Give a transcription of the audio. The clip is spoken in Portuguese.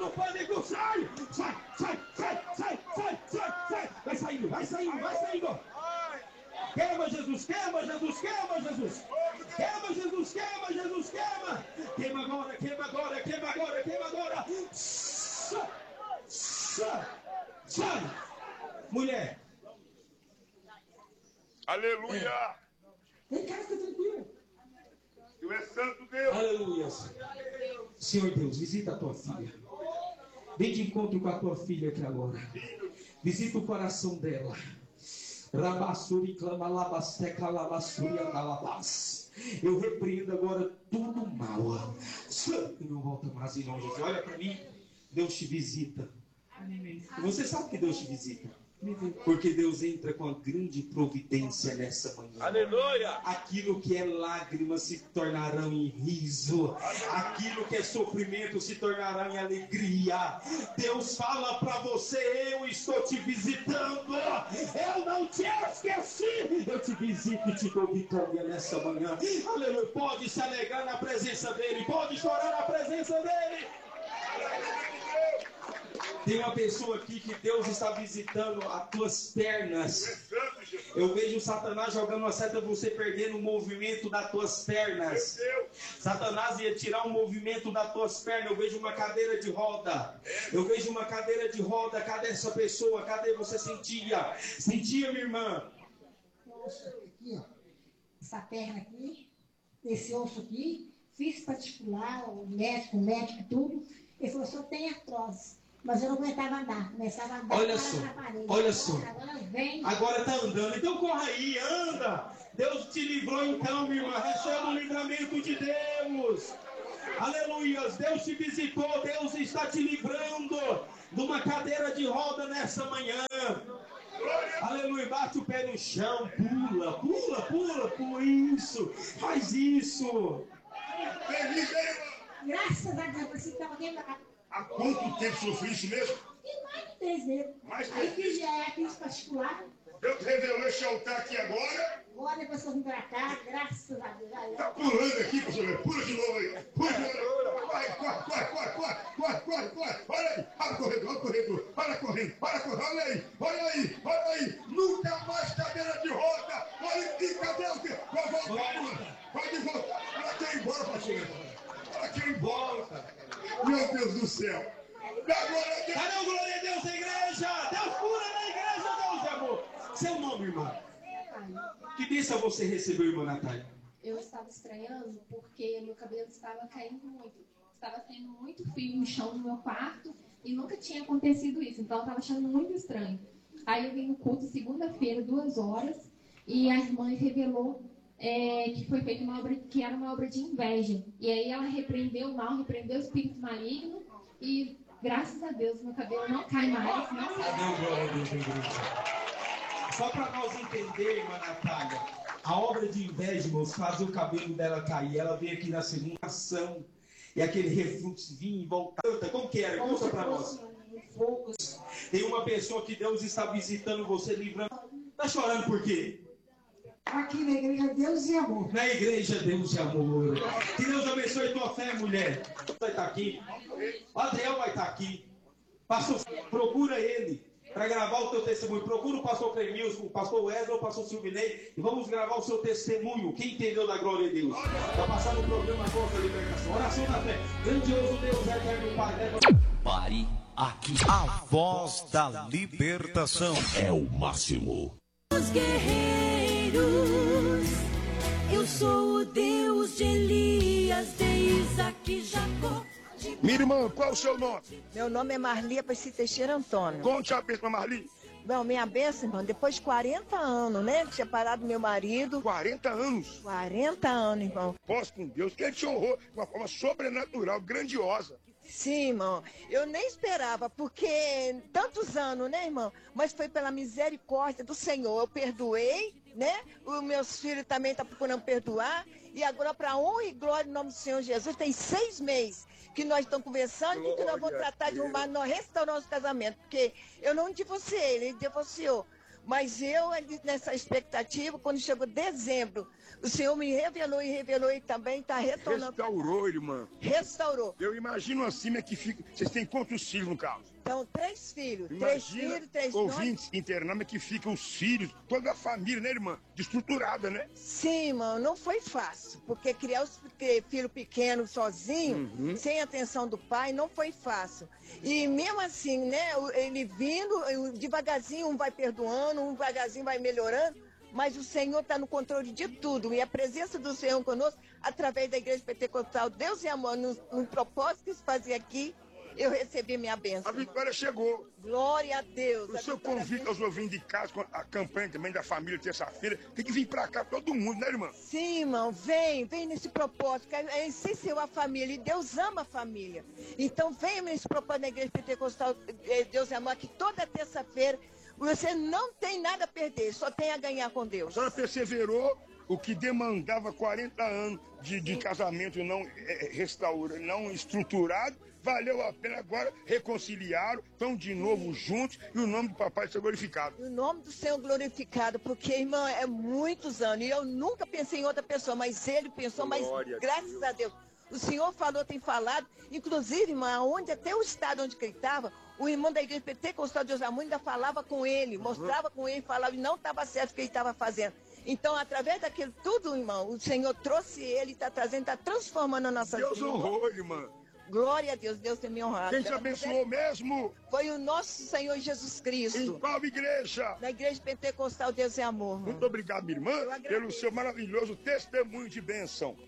no pânico, sai! Sai, sai, sai, sai, sai, sai, sai! Vai saindo, vai saindo, vai saindo! Queima, Jesus, queima, Jesus, queima, Jesus! Queima, Jesus, queima, Jesus, queima! Queima agora, queima agora, queima agora, queima agora! Sai! Sai! Sai! Mulher! Aleluia! Vem cá, fica tranquilo. Tu és santo Deus. Aleluia. Senhor Deus, visita a tua filha. Vem de encontro com a tua filha aqui agora. Visita o coração dela. Rabassuri clama labasteca labassuri andalabas. Eu repreendo agora tudo mal. Sangue não volta mais em nome de Jesus. Olha para mim. Deus te visita. Você sabe que Deus te visita? Porque Deus entra com a grande providência nessa manhã. Aleluia! Aquilo que é lágrimas se tornarão em riso. Aquilo que é sofrimento se tornará em alegria. Deus fala para você: eu estou te visitando. Eu não te esqueci. Eu te visito e te dou vitória nessa manhã. Aleluia. Pode se alegrar na presença dele. Pode chorar na presença dele. Tem uma pessoa aqui que Deus está visitando as tuas pernas. Eu vejo Satanás jogando uma seta, você perdendo o movimento das tuas pernas. Satanás ia tirar o movimento das tuas pernas. Eu vejo uma cadeira de roda. Eu vejo uma cadeira de roda. Cadê essa pessoa? Cadê você? Sentia? Sentia, minha irmã? Osso aqui, ó. Essa perna aqui. Esse osso aqui. Fiz particular, o médico e tudo. Ele falou: só tem artrose. Mas eu não aguentava andar. Começava a andar. Olha só, olha só. Agora está andando. Então corra aí, anda. Deus te livrou então, minha irmã. Receba o livramento de Deus. Aleluia. Deus te visitou. Deus está te livrando de uma cadeira de roda nessa manhã. Aleluia. Bate o pé no chão. Pula, pula, pula. Pula isso. Faz isso. Graças a Deus, você estava quebrado. Há quanto tempo sofri isso mesmo? E mais de 3 vezes. Mais de Aí 3 fiz fiz particular. Deus revelou esse altar aqui agora. Agora depois que eu vim pra cá, graças a Deus. Tá pulando aqui, pastor. Pula de novo aí. Pula de novo. Corre, corre, corre, corre, corre, corre, corre. Olha aí. Olha correndo, olha correndo. Olha correndo, olha correndo. Olha aí, olha aí, olha aí. Nunca mais cadeira de roda. Olha que cadeira. Pode voltar. Ela quer ir embora, pastor. Ela quer ir embora. Meu Deus do céu. Cadê o glória a Deus da igreja? Deus cura na igreja, Deus de amor. Seu nome, irmã? Que bênção você recebeu, irmã Natália? Eu estava estranhando porque meu cabelo estava caindo muito. Estava tendo muito fio no chão do meu quarto e nunca tinha acontecido isso. Então eu estava achando muito estranho. Aí eu vim no culto segunda-feira, 2 horas, e a irmã revelou que foi feita uma obra, que era uma obra de inveja. E aí ela repreendeu o mal, repreendeu o espírito maligno e, graças a Deus, meu cabelo não cai mais. Não sai. Só para nós entender, irmã Natália, a obra de inveja, irmãos, fazia o cabelo dela cair. Ela veio aqui na segunda ação e aquele refluxo vinha e voltava. Como que era? Conta para nós. Tem uma pessoa que Deus está visitando você, livrando. Está chorando por quê? Aqui na igreja Deus e amor. Na igreja Deus e amor. Que Deus abençoe tua fé, mulher. Vai estar aqui. O Adriel vai estar aqui. Pastor, procura ele para gravar o teu testemunho. Procura o pastor Clemilson, o pastor Wesley, o pastor Silvinei e vamos gravar o seu testemunho. Quem entendeu da glória de Deus? Vai passar no programa Voz da Libertação. Oração da fé. Grandioso Deus, eterno Pai. Pare aqui. A Voz da Libertação é o máximo. Os guerreiros, eu sou o Deus de Elias, de Isaac e Jacó. Minha irmã, qual é o seu nome? Meu nome é Marli Aparecida Teixeira Antônio. Conte a bênção, Marli. Bom, minha bênção, irmão, depois de 40 anos, né? Tinha parado meu marido. 40 anos? 40 anos, irmão. Posso com Deus, que ele te honrou de uma forma sobrenatural, grandiosa. Sim, irmão. Eu nem esperava, porque tantos anos, né, irmão? Mas foi pela misericórdia do Senhor. Eu perdoei, né? Os meus filhos também estão procurando perdoar. E agora, para honra e glória em nome do Senhor Jesus, tem 6 meses que nós estamos conversando e que nós vamos tratar de arrumar, nós restaurar nosso casamento. Porque eu não divorciei, ele divorciou. Mas eu, nessa expectativa, quando chegou dezembro, o Senhor me revelou e também está retornando. Restaurou, irmã. Restaurou. Eu imagino assim, né, que fica... Vocês têm quantos filhos no caso? Então, 3 filhos. Imagina 3 ouvintes internados que ficam os filhos, toda a família, né, irmã? Destruturada, né? Sim, irmão, não foi fácil. Porque criar os filho pequeno sozinho, sem atenção do pai, não foi fácil. E mesmo assim, né, ele vindo, devagarzinho um vai perdoando, um devagarzinho vai melhorando. Mas o Senhor está no controle de tudo. E a presença do Senhor conosco, através da Igreja Pentecostal, Deus e Amor, no propósito que se fazia aqui, eu recebi minha bênção. A vitória chegou. Glória a Deus. O senhor convida os ouvintes de casa, com a campanha também da família terça-feira, tem que vir pra cá todo mundo, né, irmã? Sim, irmão, vem nesse propósito, que é essencial a família, e Deus ama a família. Então vem nesse propósito da Igreja Pentecostal, Deus e Amor, que toda terça-feira você não tem nada a perder, só tem a ganhar com Deus. A senhora perseverou, o que demandava 40 anos de casamento não não estruturado, valeu a pena agora, reconciliaram, estão de novo juntos e o nome do papai seja glorificado. O nome do Senhor glorificado, porque, irmão, é muitos anos, e eu nunca pensei em outra pessoa, mas ele pensou, Glória mas graças a Deus. O Senhor falou, tem falado, inclusive, irmão, onde até o estado onde ele estava, o irmão da Igreja Pentecostal de Deus Amor ainda falava com ele, mostrava com ele, falava e não estava certo o que ele estava fazendo. Então, através daquilo tudo, irmão, o Senhor trouxe ele, está trazendo, está transformando a nossa vida. Deus honrou, irmã. Glória a Deus, Deus tem me honrado. Quem te abençoou mesmo? Foi o nosso Senhor Jesus Cristo. Em qual igreja? Na Igreja Pentecostal Deus é Amor. Muito obrigado, minha irmã, pelo seu maravilhoso testemunho de bênção.